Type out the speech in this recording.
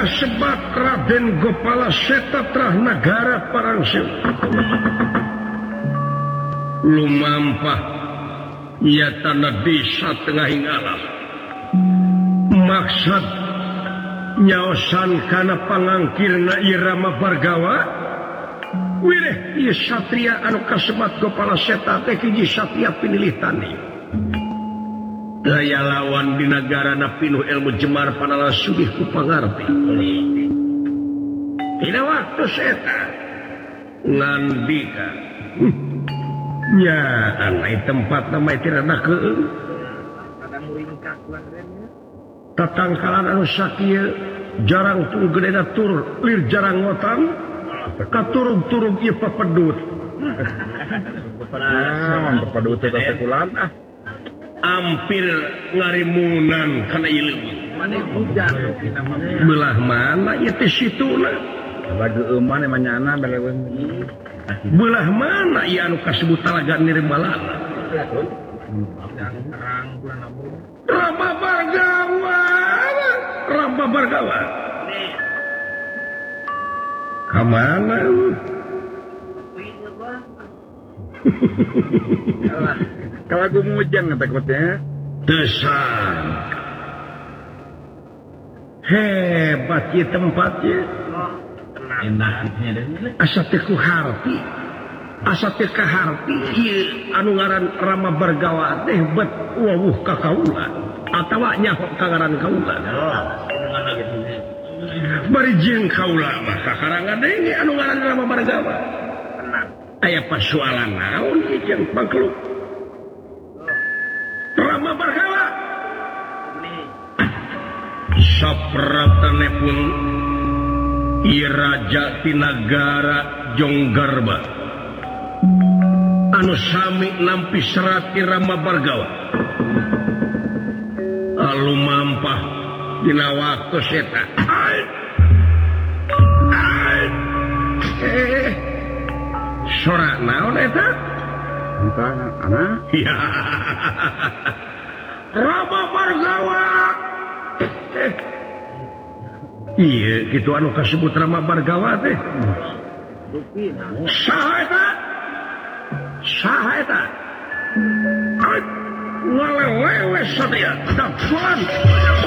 kasebat Raden Gopala Seta trah nagara Parangseu lumampah ia tanah desa tengah ngalah maksud nyaosan kana pangangkirna Irama Bargawa wireh ieu satria anu kasebat Gopala Seta teh hiji satria pinilih tani daya lawan di nagarana pinuh ilmu jemar panala sugih ku pangarti tina waktu Seta ngandika nya anai tempat nama tirana keung tatangkalan anu sakieu jarang tuluy gedena tur lir jarang ngotam katurug-turug ieu papedut papedut teh tekulan ampir ngarimunan kana ieu belah mana ieu teh situna lagi euman emanyana beleweung belah mana ieu anu kasebut Talaga Nirmalana Rama Bargawa kamana kalau gue mujang takutnya desan hebat ya tempatnya asa teh ku harti asa teh ka harti ieu anu ngaran Rama Bargawa teh bet wawuh ka kaula atawa nyaho ka ngaran kaula bari jeung kaula mah kakarangan deui anu ngaran Rama Bargawa aya persoalan naon ieu jeung pangkeluk Rama Bargawa sapratanepun ieu raja ti nagara Jonggarba anu sami nampi serat ti Rama Bargawa lumampah dina waktu Seta sorak naon eta entah anak ya Rama Bargawa iya gitu anu kasebut Rama Bargawa teh saha eta ngalewewe satria